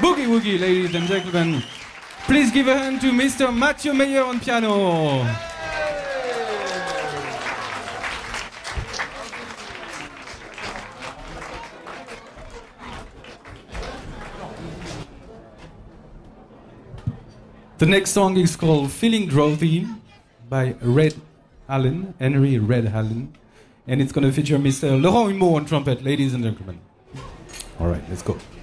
Boogie Woogie, ladies and gentlemen. Please give a hand to Mr. Mathieu Meyer on piano. The next song is called Feeling Drowsy by Red Allen, Henry Red Allen. And it's going to feature Mr. Laurent Humeau on trumpet, ladies and gentlemen. All right, let's go.